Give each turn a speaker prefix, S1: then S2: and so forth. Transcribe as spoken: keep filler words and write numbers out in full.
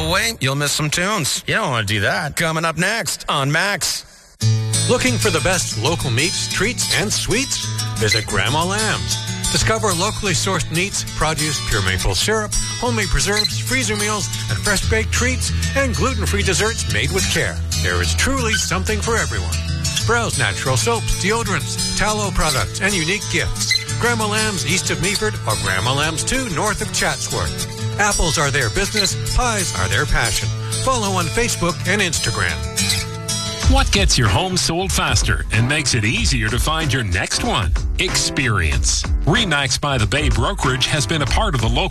S1: away, you'll miss some tunes. You don't want to do that. Coming up next on Max.
S2: Looking for the best local meats, treats, and sweets? Visit Grandma Lamb's. Discover locally sourced meats, produce, pure maple syrup, homemade preserves, freezer meals, and fresh-baked treats, and gluten-free desserts made with care. There is truly something for everyone. Browse natural soaps, deodorants, tallow products, and unique gifts. Grandma Lamb's east of Meaford or Grandma Lamb's two north of Chatsworth. Apples are their business, pies are their passion. Follow on Facebook and Instagram.
S3: What gets your home sold faster and makes it easier to find your next one? Experience. RE/MAX by the Bay Brokerage has been a part of the local